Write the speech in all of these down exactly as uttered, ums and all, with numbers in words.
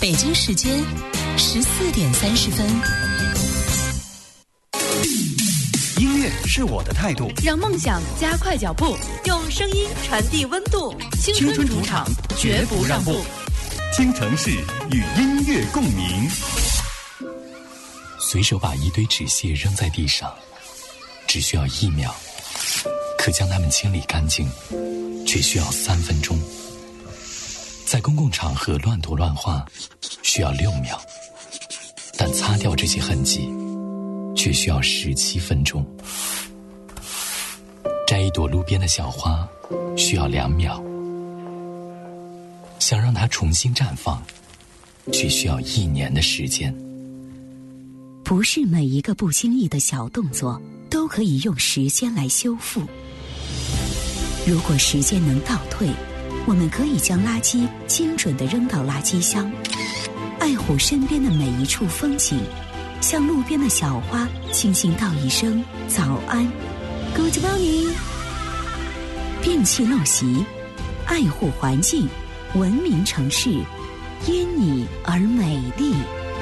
北京时间十四点三十分。 音乐是我的态度， 让梦想加快脚步，用声音传递温度。青春主场，绝不让步。 京城市与音乐共鸣。 随手把一堆纸屑扔在地上，只需要一秒，可将它们清理干净，却需要三分钟。在公共场合乱涂乱画，需要六秒，但擦掉这些痕迹，却需要十七分钟。摘一朵路边的小花，需要两秒，想让它重新绽放，却需要一年的时间。 不是每一个不经意的小动作都可以用时间来修复。如果时间能倒退，我们可以将垃圾精准地扔到垃圾箱，爱护身边的每一处风景，向路边的小花轻轻道一声早安 Good morning。 摒弃陋习，爱护环境，文明城市因你而美丽。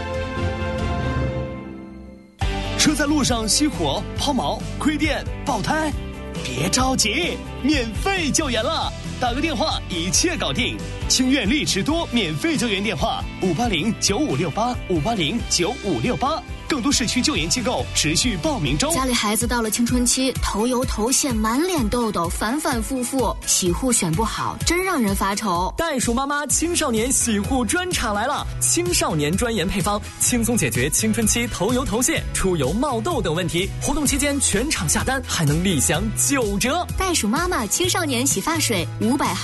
车在路上熄火、抛锚、亏电、爆胎，别着急，免费救援了，打个电话一切搞定。清苑丽驰多免费救援电话五八零九五六八五八零九五六八，更多市区救援机构持续报名中。 家里孩子到了青春期，头油头屑，满脸痘痘，反反复复，洗护选不好，真让人发愁。 袋鼠妈妈青少年洗护专场来了，青少年专研配方，轻松解决青春期头油头屑、出油冒痘等问题。活动期间全场下单还能立享九折。 袋鼠妈妈青少年洗发水五百毫